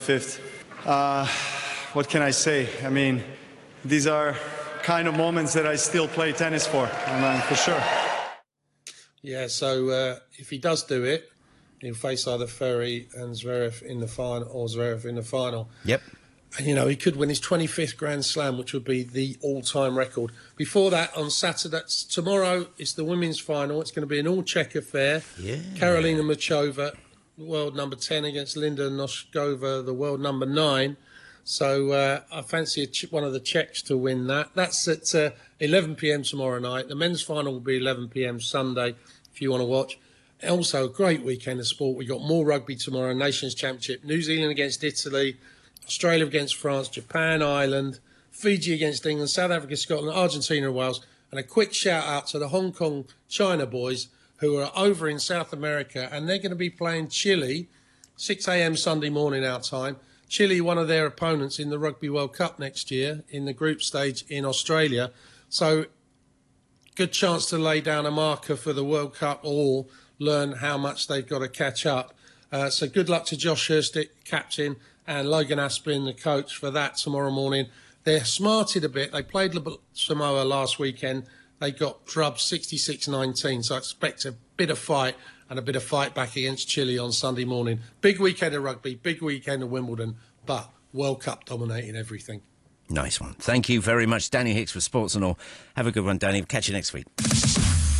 Fifth. What can I say? I mean, these are kind of moments that I still play tennis for sure. Yeah, so if he does do it, he'll face either Ferry and Zverev in the final, or Zverev in the final. Yep. And, you know, he could win his 25th Grand Slam, which would be the all-time record. Before that, on Saturday, tomorrow, it's the women's final. It's going to be an all-Czech affair. Yeah. Karolina Muchova, world number 10, against Linda Noskova, the world number 9. So I fancy one of the Czechs to win that. That's at 11 p.m. tomorrow night. The men's final will be 11 p.m. Sunday, if you want to watch. Also, a great weekend of sport. We've got more rugby tomorrow, Nations Championship, New Zealand against Italy, Australia against France, Japan, Ireland, Fiji against England, South Africa, Scotland, Argentina, Wales. And a quick shout-out to the Hong Kong China boys who are over in South America, and they're going to be playing Chile, 6 a.m. Sunday morning our time. Chile, one of their opponents in the Rugby World Cup next year in the group stage in Australia. So good chance to lay down a marker for the World Cup or learn how much they've got to catch up. So good luck to Josh Hurstick, captain, and Logan Aspin, the coach, for that tomorrow morning. They're smarted a bit. They played Samoa last weekend. They got drubbed 66-19, so I expect a bit of fight and a bit of fight back against Chile on Sunday morning. Big weekend of rugby, big weekend of Wimbledon, but World Cup dominating everything. Nice one. Thank you very much, Danny Hicks, for Sports and All. Have a good one, Danny. Catch you next week.